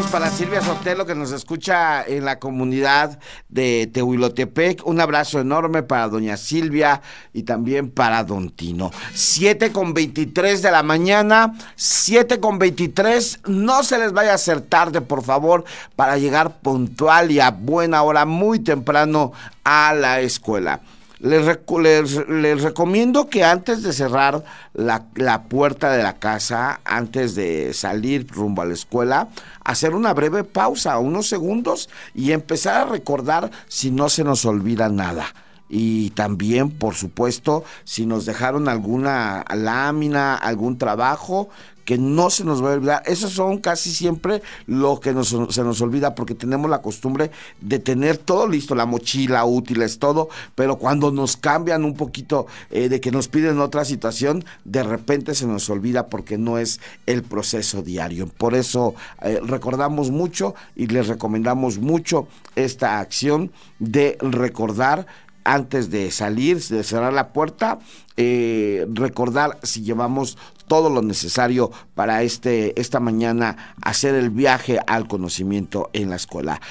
saludos para Silvia Sotelo, que nos escucha en la comunidad de Tehuilotepec. Un abrazo enorme para doña Silvia y también para don Tino. 7:23 de la mañana, 7:23. No se les vaya a hacer tarde, por favor, para llegar puntual y a buena hora, muy temprano a la escuela. Les recomiendo que antes de cerrar la puerta de la casa, antes de salir rumbo a la escuela, hacer una breve pausa, unos segundos, y empezar a recordar si no se nos olvida nada. Y también, por supuesto, si nos dejaron alguna lámina, algún trabajo, que no se nos va a olvidar. Esos son casi siempre lo que se nos olvida, porque tenemos la costumbre de tener todo listo, la mochila, útiles, todo, pero cuando nos cambian un poquito, de que nos piden otra situación, de repente se nos olvida porque no es el proceso diario. Por eso recordamos mucho y les recomendamos mucho esta acción de recordar antes de salir, de cerrar la puerta, recordar si llevamos todo lo necesario para esta mañana hacer el viaje al conocimiento en la escuela.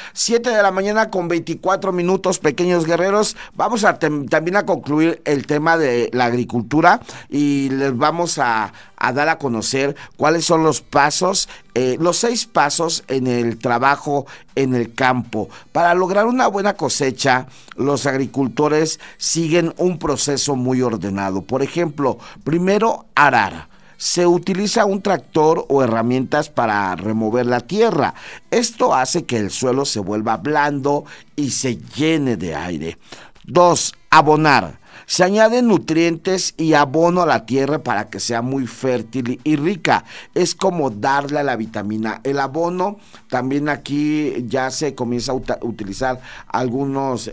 7:24 pequeños guerreros. Vamos a también a concluir el tema de la agricultura y les vamos a dar a conocer cuáles son los pasos, los 6 pasos en el trabajo en el campo. Para lograr una buena cosecha, los agricultores siguen un proceso muy ordenado. Por ejemplo, primero, arar. Se utiliza un tractor o herramientas para remover la tierra. Esto hace que el suelo se vuelva blando y se llene de aire. 2. Abonar. Se añaden nutrientes y abono a la tierra para que sea muy fértil y rica. Es como darle a la vitamina. El abono, también aquí ya se comienza a utilizar algunos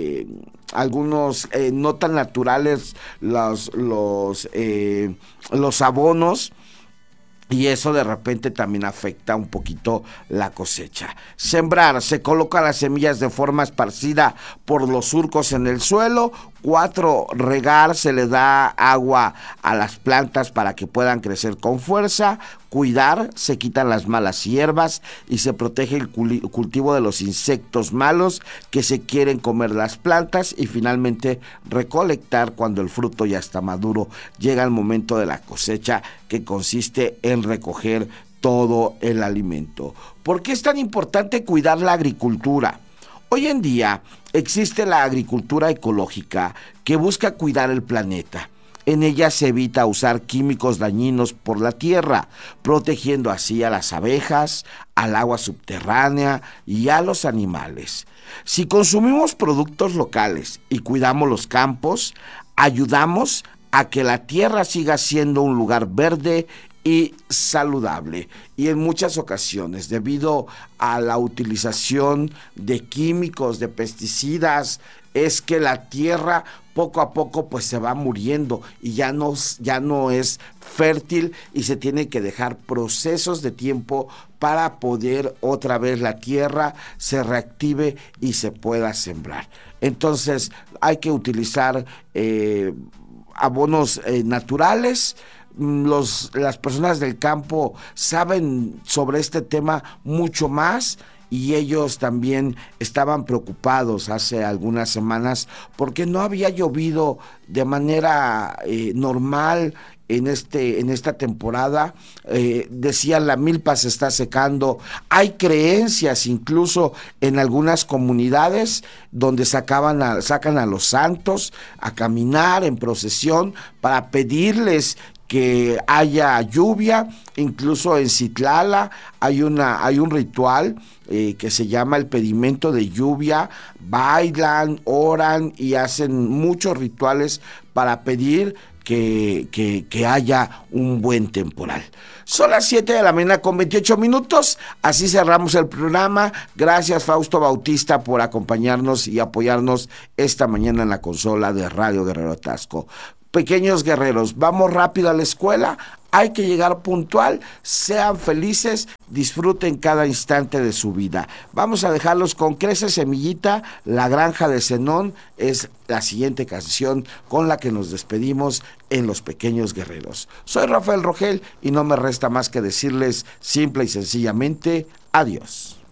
no tan naturales, los abonos. Y eso de repente también afecta un poquito la cosecha. Sembrar. Se colocan las semillas de forma esparcida por los surcos en el suelo. 4. Regar. Se le da agua a las plantas para que puedan crecer con fuerza. Cuidar. Se quitan las malas hierbas y se protege el cultivo de los insectos malos que se quieren comer las plantas. Y finalmente, recolectar cuando el fruto ya está maduro. Llega el momento de la cosecha, que consiste en recoger todo el alimento. ¿Por qué es tan importante cuidar la agricultura? Hoy en día existe la agricultura ecológica, que busca cuidar el planeta. En ella se evita usar químicos dañinos por la tierra, protegiendo así a las abejas, al agua subterránea y a los animales. Si consumimos productos locales y cuidamos los campos, ayudamos a que la tierra siga siendo un lugar verde y saludable. Y en muchas ocasiones, debido a la utilización de químicos, de pesticidas, es que la tierra poco a poco pues se va muriendo y ya no es fértil, y se tiene que dejar procesos de tiempo para poder otra vez la tierra se reactive y se pueda sembrar. Entonces hay que utilizar abonos naturales. Las personas del campo saben sobre este tema mucho más, y ellos también estaban preocupados hace algunas semanas porque no había llovido de manera normal en esta temporada. Decían, la milpa se está secando. Hay creencias incluso en algunas comunidades donde sacan a los santos a caminar en procesión para pedirles que haya lluvia. Incluso en Citlala hay un ritual que se llama el pedimento de lluvia. Bailan, oran y hacen muchos rituales para pedir que haya un buen temporal. Son las 7:28. Así cerramos el programa. Gracias, Fausto Bautista, por acompañarnos y apoyarnos esta mañana en la consola de Radio Guerrero Atasco. Pequeños guerreros, vamos rápido a la escuela, hay que llegar puntual, sean felices, disfruten cada instante de su vida. Vamos a dejarlos con Crece Semillita, La Granja de Zenón, es la siguiente canción con la que nos despedimos en Los Pequeños Guerreros. Soy Rafael Rogel y no me resta más que decirles simple y sencillamente Adiós.